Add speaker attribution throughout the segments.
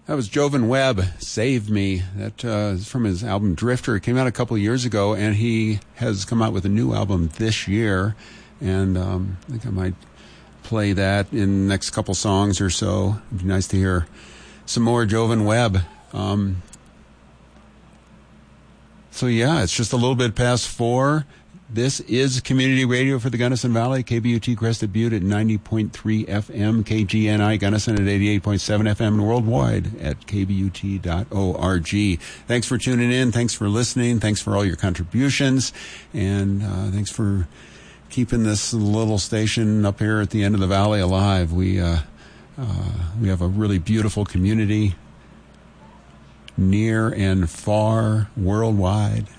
Speaker 1: That was Jovan Webb, Save Me. That is from his album Drifter. It came out a couple of years ago, and he has come out with a new album this year. And I think I might play that in the next couple songs or so. It'd be nice to hear some more Jovan Webb. So yeah, it's just a little bit past 4. This is community radio for the Gunnison Valley, KBUT Crested Butte at 90.3 FM, KGNI Gunnison at 88.7 FM, and worldwide at kbut.org. Thanks for tuning in. Thanks for listening. Thanks for all your contributions. And thanks for keeping this little station up here at the end of the valley alive. We have a really beautiful community, near and far, worldwide.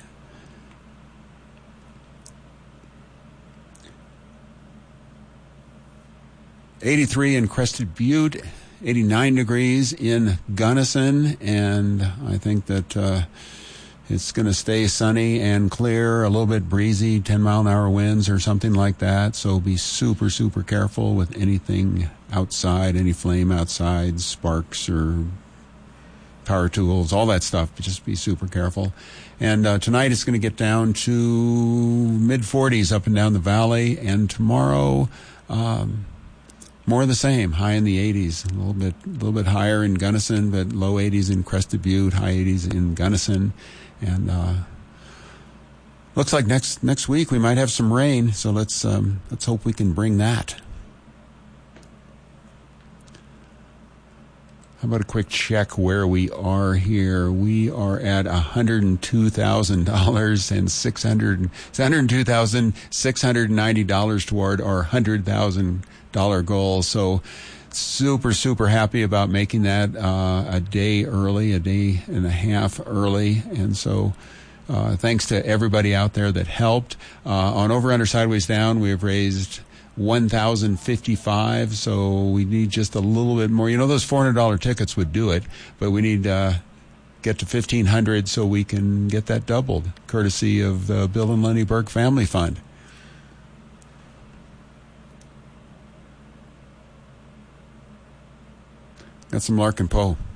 Speaker 1: 83 in Crested Butte, 89 degrees in Gunnison, and I think that it's going to stay sunny and clear, a little bit breezy, 10-mile-an-hour winds or something like that, so be super, super careful with anything outside, any flame outside, sparks or power tools, all that stuff. Just be super careful. And tonight it's going to get down to mid-40s up and down the valley, and tomorrow more of the same, high in the 80s, a little bit higher in Gunnison, but low 80s in Crested Butte, high 80s in Gunnison, and looks like next week we might have some rain. So let's hope we can bring that. How about a quick check where we are here? We are at $102,000 and $102,690 toward our $100,000 goal. So super, super happy about making that a day early, a day and a half early. And so thanks to everybody out there that helped. On Over Under Sideways Down, we have raised $1,055, so we need just a little bit more. Those $400 tickets would do it, but we need to get to $1,500 so we can get that doubled, courtesy of the Bill and Lenny Burke Family Fund. Got some Larkin Poe.